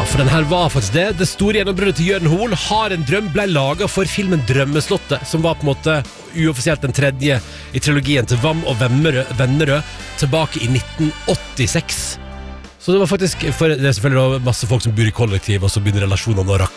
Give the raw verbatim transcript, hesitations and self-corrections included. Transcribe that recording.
for den her var faktisk det. Det store gjennombruddet til Jørgen Hoel Har en drøm ble laget for filmen Drømmeslottet, som var på en måte uoffisielt den tredje i trilogien til Vam og Vennerød, Vennerød tilbake i nitten åttiseks. Så det var faktisk, for det er selvfølgelig masse folk som bor i kollektiv, og så begynner relasjonene å rakne